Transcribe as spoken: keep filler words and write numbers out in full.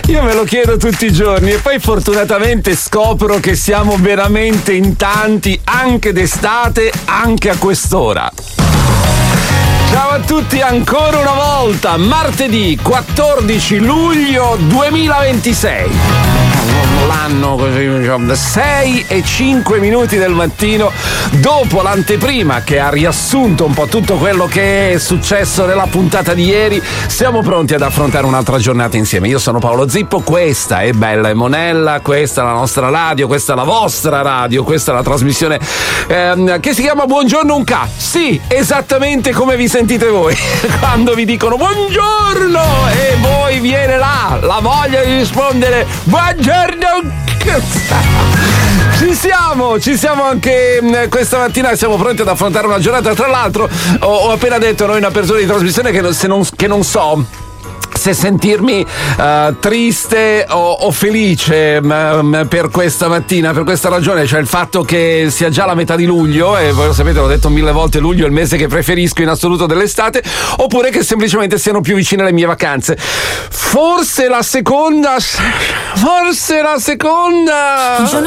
Io me lo chiedo tutti i giorni e poi fortunatamente scopro che siamo veramente in tanti, anche d'estate, anche a quest'ora. Ciao a tutti ancora una volta, martedì quattordici luglio duemilaventisei. L'anno così, sei e cinque minuti del mattino, dopo l'anteprima che ha riassunto un po' tutto quello che è successo nella puntata di ieri, siamo pronti ad affrontare un'altra giornata insieme. Io sono Paolo Zippo, questa è Bella e Monella, questa è la nostra radio, questa è la vostra radio, questa è la trasmissione ehm, che si chiama Buongiorno Unca. Sì, esattamente come vi sentite voi quando vi dicono buongiorno e voi viene là la voglia di rispondere buongiorno. Ci siamo, ci siamo anche questa mattina, siamo pronti ad affrontare una giornata. Tra l'altro ho, ho appena detto noi una persona di trasmissione che non, se non, che non so se sentirmi uh, triste o, o felice um, per questa mattina, per questa ragione, cioè il fatto che sia già la metà di luglio, e voi lo sapete, l'ho detto mille volte, luglio è il mese che preferisco in assoluto dell'estate, oppure che semplicemente siano più vicine le mie vacanze. Forse la seconda, forse la seconda.